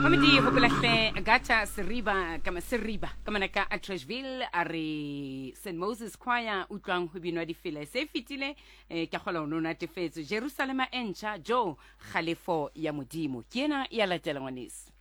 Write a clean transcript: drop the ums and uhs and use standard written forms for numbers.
Mamedi go pelahle Agatha Seriba kama ka Trashville a re St Moses Choir utlwang ho binwa difile se fitile ka kgola ho nona tefetso Jerusalema entjha Jo Khalefo ya modimo ke ena ya latela ngwanese